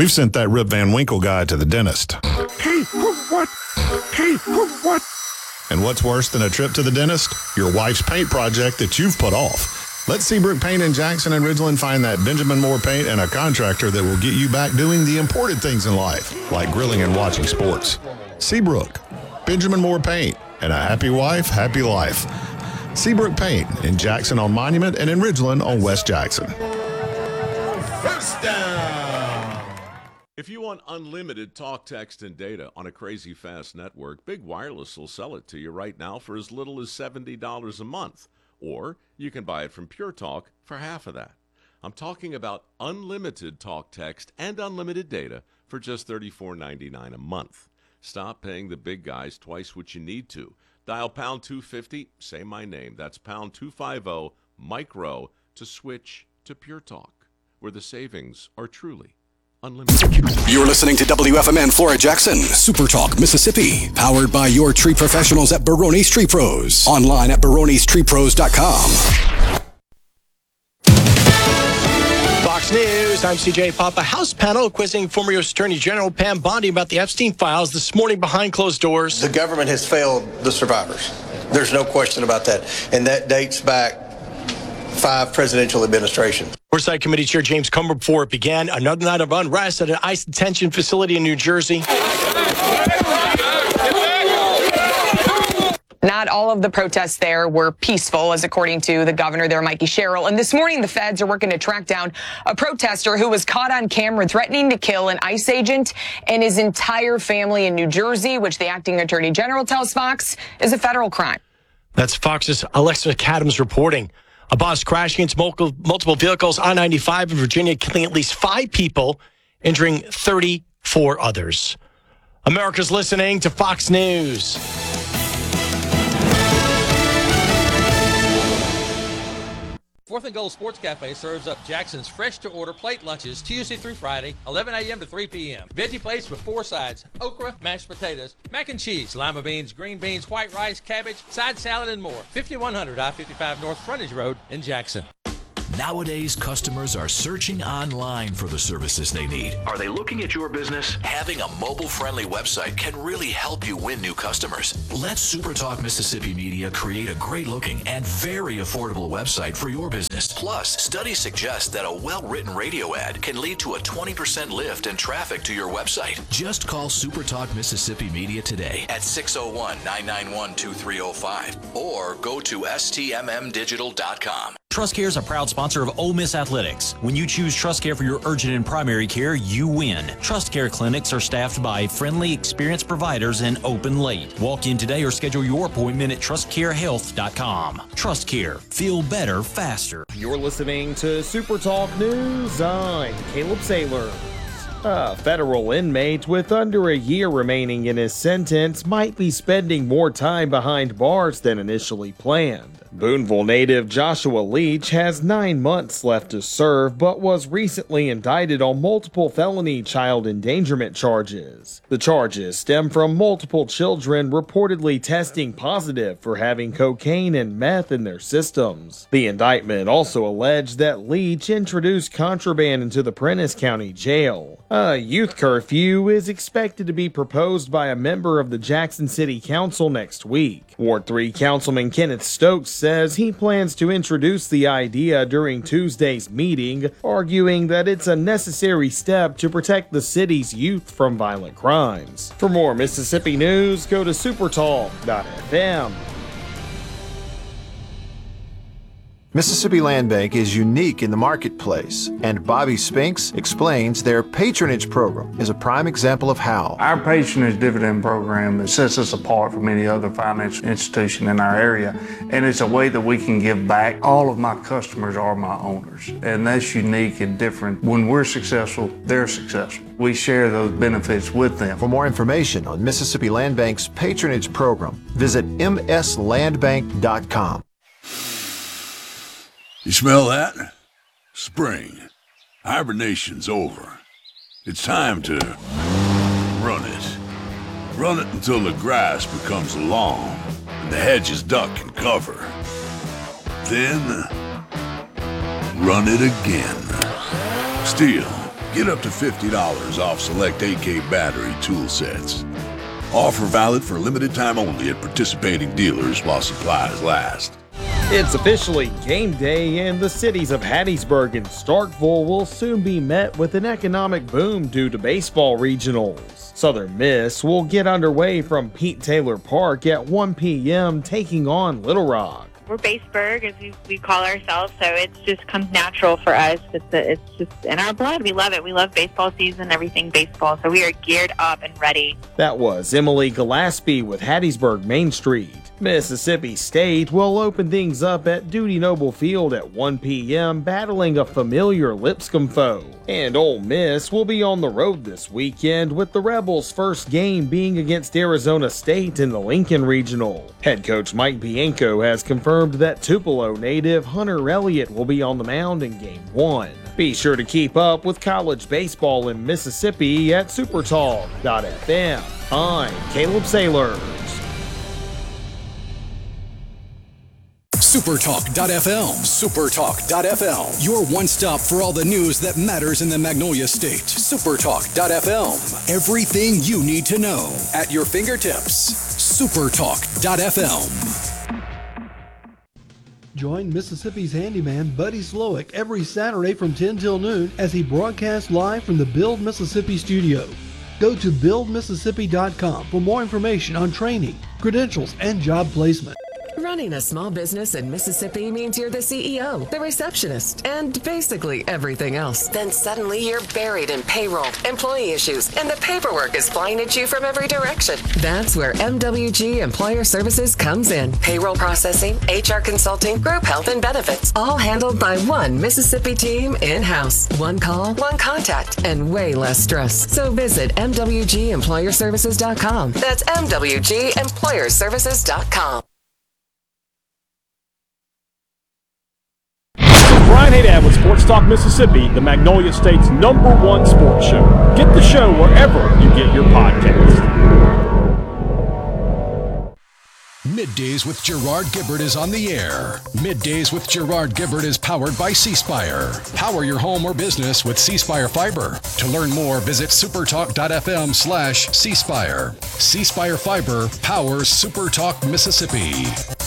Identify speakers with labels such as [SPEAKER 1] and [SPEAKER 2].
[SPEAKER 1] We've sent that Rip Van Winkle guy to the dentist.
[SPEAKER 2] Hey, what? Hey, what?
[SPEAKER 1] And what's worse than a trip to the dentist? Your wife's paint project that you've put off. Let Seabrook Paint in Jackson and Ridgeland find that Benjamin Moore Paint and a contractor that will get you back doing the important things in life, like grilling and watching sports. Seabrook, Benjamin Moore Paint, and a happy wife, happy life. Seabrook Paint in Jackson on Monument and in Ridgeland on West Jackson.
[SPEAKER 3] First down.
[SPEAKER 4] If you want unlimited talk, text, and data on a crazy fast network, Big Wireless will sell it to you right now for as little as $70 a month. Or you can buy it from Pure Talk for half of that. I'm talking about unlimited talk, text, and unlimited data for just $34.99 a month. Stop paying the big guys twice what you need to. Dial pound 250, say my name. That's pound 250 micro to switch to Pure Talk, where the savings are truly unlimited.
[SPEAKER 5] You're listening to WFMN Flora Jackson, Super Talk, Mississippi, powered by your tree professionals at Barone's Tree Pros. Online at baronestreepros.com.
[SPEAKER 6] Fox News, I'm CJ Papa. House panel quizzing former U.S. Attorney General Pam Bondi about the Epstein files this morning behind closed doors.
[SPEAKER 7] The government has failed the survivors. There's no question about that. And that dates back 5 presidential administrations.
[SPEAKER 6] Oversight Committee Chair James Comer before it began another night of unrest at an ICE detention facility in New Jersey.
[SPEAKER 8] Not all of the protests there were peaceful, as according to the governor there, Mikey Sherrill. And this morning, the feds are working to track down a protester who was caught on camera threatening to kill an ICE agent and his entire family in New Jersey, which the acting attorney general tells Fox is a federal crime.
[SPEAKER 6] That's Fox's Alexa McAdams reporting. A bus crashed against multiple vehicles on 95 in Virginia, killing at least 5 people, injuring 34 others. America's listening to Fox News.
[SPEAKER 9] Fourth and Goal Sports Cafe serves up Jackson's fresh-to-order plate lunches Tuesday through Friday, 11 a.m. to 3 p.m. Veggie plates with 4 sides: okra, mashed potatoes, mac and cheese, lima beans, green beans, white rice, cabbage, side salad, and more. 5100 I-55 North Frontage Road in Jackson.
[SPEAKER 10] Nowadays, customers are searching online for the services they need. Are they looking at your business? Having a mobile-friendly website can really help you win new customers. Let SuperTalk Mississippi Media create a great-looking and very affordable website for your business. Plus, studies suggest that a well-written radio ad can lead to a 20% lift in traffic to your website. Just call SuperTalk Mississippi Media today at 601-991-2305 or go to stmmdigital.com.
[SPEAKER 11] TrustCare is a proud sponsor of Ole Miss Athletics. When you choose TrustCare for your urgent and primary care, you win. TrustCare clinics are staffed by friendly, experienced providers and open late. Walk in today or schedule your appointment at TrustCareHealth.com. TrustCare. Feel better, faster.
[SPEAKER 12] You're listening to Super Talk News. I'm Caleb Saylor. A federal inmate with under a year remaining in his sentence might be spending more time behind bars than initially planned. Boonville native Joshua Leach has 9 months left to serve, but was recently indicted on multiple felony child endangerment charges. The charges stem from multiple children reportedly testing positive for having cocaine and meth in their systems. The indictment also alleged that Leach introduced contraband into the Prentiss County Jail. A youth curfew is expected to be proposed by a member of the Jackson City Council next week. Ward 3 Councilman Kenneth Stokes says he plans to introduce the idea during Tuesday's meeting, arguing that it's a necessary step to protect the city's youth from violent crimes. For more Mississippi news, go to supertalk.fm.
[SPEAKER 13] Mississippi Land Bank is unique in the marketplace, and Bobby Spinks explains their patronage program is a prime example of how.
[SPEAKER 14] Our patronage dividend program sets us apart from any other financial institution in our area, and it's a way that we can give back. All of my customers are my owners, and that's unique and different. When we're successful, they're successful. We share those benefits with them.
[SPEAKER 13] For more information on Mississippi Land Bank's patronage program, visit mslandbank.com.
[SPEAKER 15] You smell that? Spring. Hibernation's over. It's time to run it. Run it until the grass becomes long and the hedges duck and cover. Then, run it again. Steel, Get up to $50 off select AK battery tool sets. Offer valid for limited time only at participating dealers while supplies last.
[SPEAKER 12] It's officially game day, and the cities of Hattiesburg and Starkville will soon be met with an economic boom due to baseball regionals. Southern Miss will get underway from Pete Taylor Park at 1 p.m. taking on Little Rock.
[SPEAKER 16] We're Baseburg, as we call ourselves, so it just comes natural for us. It's just in our blood. We love it. We love baseball season, everything baseball, so we are geared up and ready.
[SPEAKER 12] That was Emily Gillespie with Hattiesburg Main Street. Mississippi State will open things up at Dudy Noble Field at 1 p.m. battling a familiar Lipscomb foe. And Ole Miss will be on the road this weekend, with the Rebels' first game being against Arizona State in the Lincoln Regional. Head coach Mike Bianco has confirmed that Tupelo native Hunter Elliott will be on the mound in Game 1. Be sure to keep up with college baseball in Mississippi at supertalk.fm. I'm Caleb Sailors.
[SPEAKER 5] Supertalk.fm. Supertalk.fm. Your one stop for all the news that matters in the Magnolia State. Supertalk.fm. Everything you need to know at your fingertips. Supertalk.fm.
[SPEAKER 17] Join Mississippi's handyman Buddy Slowick every Saturday from 10 till noon as he broadcasts live from the Build Mississippi studio. Go to buildmississippi.com for more information on training, credentials, and job placement.
[SPEAKER 18] Running a small business in Mississippi means you're the CEO, the receptionist, and basically everything else. Then suddenly you're buried in payroll, employee issues, and the paperwork is flying at you from every direction. That's where MWG Employer Services comes in. Payroll processing, HR consulting, group health and benefits, all handled by one Mississippi team in-house. One call, one contact, and way less stress. So visit MWGEmployerServices.com. That's MWGEmployerServices.com.
[SPEAKER 19] Brian Haydad with Sports Talk Mississippi, the Magnolia State's #1 sports show. Get the show wherever you get your podcast.
[SPEAKER 5] Middays with Gerard Gibbert is on the air. Middays with Gerard Gibbert is powered by C Spire. Power your home or business with C Spire Fiber. To learn more, visit supertalk.fm/C Spire. C Spire Fiber powers Supertalk Mississippi.